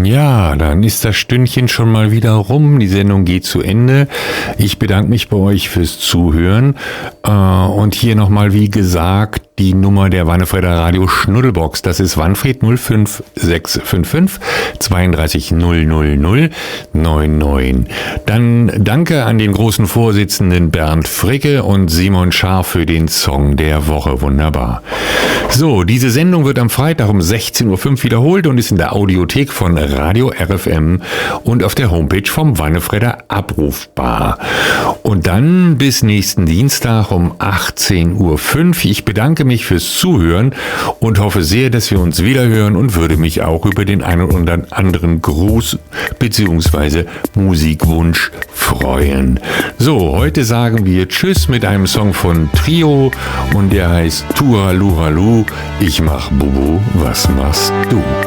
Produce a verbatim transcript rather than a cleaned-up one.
Ja, dann ist das Stündchen schon mal wieder rum. Die Sendung geht zu Ende. Ich bedanke mich bei euch fürs Zuhören. Und hier nochmal, wie gesagt, die Nummer der Wannefreder Radio Schnuddelbox. Das ist Wanfred null fünf sechs fünf fünf zweiunddreißig null null null neun neun. Dann danke an den großen Vorsitzenden Bernd Fricke und Simon Scharf für den Song der Woche. Wunderbar. So, diese Sendung wird am Freitag um sechzehn Uhr fünf wiederholt und ist in der Audiothek von Radio R F M und auf der Homepage vom Wannefreder abrufbar. Und dann bis nächsten Dienstag um achtzehn Uhr fünf. Ich bedanke mich fürs Zuhören und hoffe sehr, dass wir uns wiederhören und würde mich auch über den einen oder anderen Gruß bzw. Musikwunsch freuen. So, heute sagen wir Tschüss mit einem Song von Trio und der heißt Turaluhalu. Ich mach Bubu, was machst du?